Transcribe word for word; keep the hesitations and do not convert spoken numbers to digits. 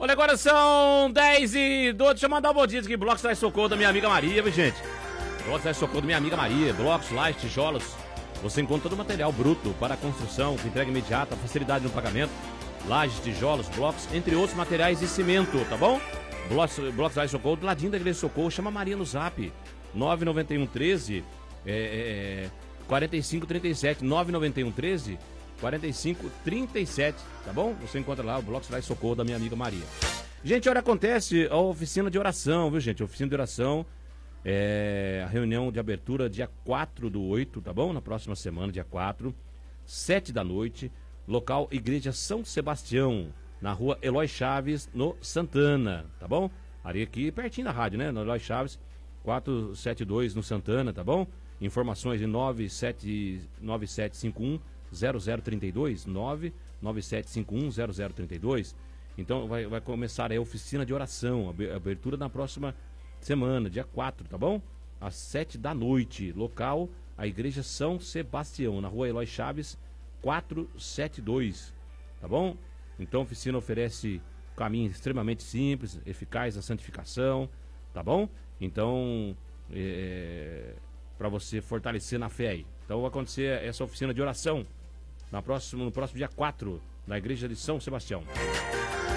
Olha, agora são dez e doze. Deixa eu mandar um bom dia aqui. Blocos Traz Socorro da minha amiga Maria, viu, gente? Blocos Traz Socorro da minha amiga Maria. Blocos, lajes, tijolos. Você encontra todo o material bruto para a construção, com entrega imediata, facilidade no pagamento. Lajes, tijolos, blocos, entre outros materiais e cimento, tá bom? Blocos, Blocos Traz Socorro, do ladinho da Igreja de Socorro. Chama a Maria no zap. nove nove um um treze é, é, quarenta e cinco trinta e sete. nove nove um um treze quarenta e cinco trinta e sete, tá bom? Você encontra lá o Blocos Traz Socorro da minha amiga Maria. Gente, olha, acontece a oficina de oração, viu, gente? A oficina de oração, é a reunião de abertura dia quatro do oito, tá bom? Na próxima semana, dia quatro, sete da noite, local Igreja São Sebastião, na rua Eloy Chaves, no Santana, tá bom? Ali aqui, pertinho da rádio, né? No Eloy Chaves, quatrocentos e setenta e dois, no Santana, tá bom? Informações em nove sete nove sete cinco um zero zero três dois, nove nove sete cinco um zero zero três dois. Então vai, vai começar aí a oficina de oração, a abertura na próxima semana, dia quatro, tá bom? Às sete da noite, local, a Igreja São Sebastião, na rua Eloy Chaves, quatrocentos e setenta e dois, tá bom? Então a oficina oferece um caminho extremamente simples, eficaz da santificação, tá bom? Então, é, para você fortalecer na fé aí. Então vai acontecer essa oficina de oração na próxima, no próximo dia quatro, na Igreja de São Sebastião.